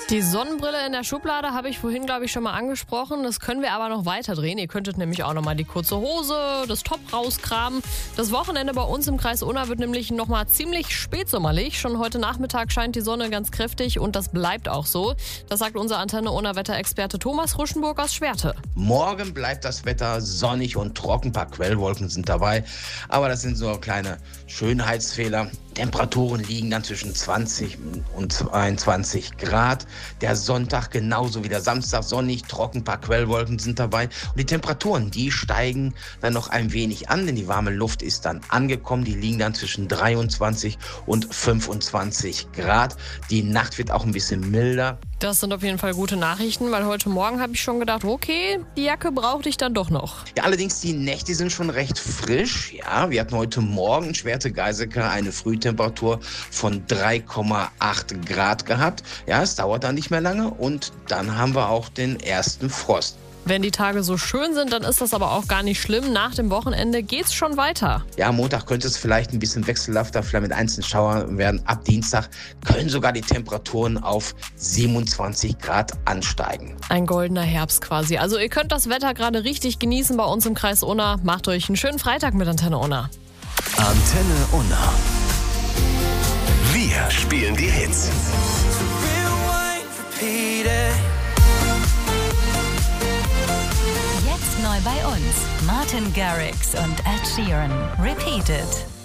Die Sonnenbrille in der Schublade habe ich vorhin, glaube ich, schon mal angesprochen. Das können wir aber noch weiter drehen. Ihr könntet nämlich auch noch mal die kurze Hose, das Top rauskramen. Das Wochenende bei uns im Kreis Unna wird nämlich noch mal ziemlich spätsommerlich. Schon heute Nachmittag scheint die Sonne ganz kräftig und das bleibt auch so. Das sagt unser Antenne Unna Wetterexperte Thomas Ruschenburg aus Schwerte. Morgen bleibt das Wetter sonnig und trocken. Ein paar Quellwolken sind dabei. Aber das sind so kleine Schönheitsfehler. Temperaturen liegen dann zwischen 20 und 22 Grad. Der Sonntag genauso wie der Samstag sonnig, trocken, ein paar Quellwolken sind dabei. Und die Temperaturen, die steigen dann noch ein wenig an, denn die warme Luft ist dann angekommen. Die liegen dann zwischen 23 und 25 Grad. Die Nacht wird auch ein bisschen milder. Das sind auf jeden Fall gute Nachrichten, weil heute Morgen habe ich schon gedacht, okay, die Jacke brauchte ich dann doch noch. Ja, allerdings die Nächte sind schon recht frisch. Ja, wir hatten heute Morgen in Schwerte-Geisecker eine Frühtemperatur von 3,8 Grad gehabt. Ja, es dauert dann nicht mehr lange und dann haben wir auch den ersten Frost. Wenn die Tage so schön sind, dann ist das aber auch gar nicht schlimm. Nach dem Wochenende geht's schon weiter. Ja, am Montag könnte es vielleicht ein bisschen wechselhafter, vielleicht mit einzelnen Schauern werden. Ab Dienstag können sogar die Temperaturen auf 27 Grad ansteigen. Ein goldener Herbst quasi. Also ihr könnt das Wetter gerade richtig genießen bei uns im Kreis Unna. Macht euch einen schönen Freitag mit Antenne Unna. Antenne Unna. Wir spielen die Hits. Jetzt neu bei uns. Martin Garrix und Ed Sheeran. Repeated.